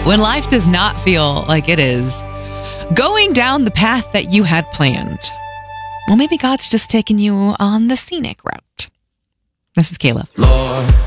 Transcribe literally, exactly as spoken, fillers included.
When life does not feel like it is going down the path that you had planned, well, maybe God's just taking you on the scenic route. This is Kayla. Lord.